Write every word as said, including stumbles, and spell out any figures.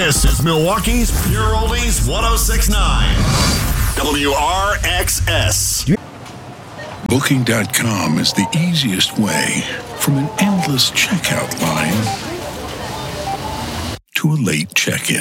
This is Milwaukee's Pure Oldies one oh six point nine. W R X S. Booking dot com is the easiest way from an endless checkout line to a late check-in.